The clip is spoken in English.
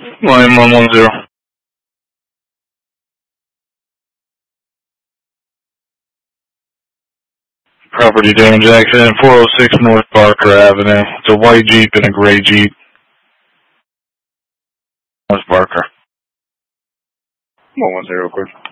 William 110. Property damage accident, 406 North Barker Avenue. It's a white Jeep and a gray Jeep. North Barker. 110, quick.